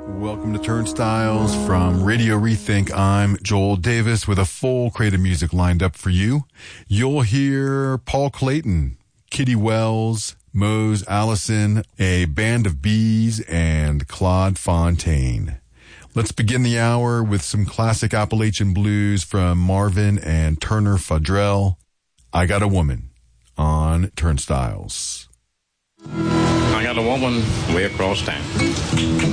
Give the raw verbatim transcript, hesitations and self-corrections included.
Welcome to Turnstiles from Radio Rethink. I'm Joel Davis with a full crate of music lined up for you. You'll hear Paul Clayton, Kitty Wells, Mose Allison, A Band of Bees, and Claude Fontaine. Let's begin the hour with some classic Appalachian blues from Marvin and Turner Fudrell. I Got a Woman on Turnstiles. I got a woman way across town.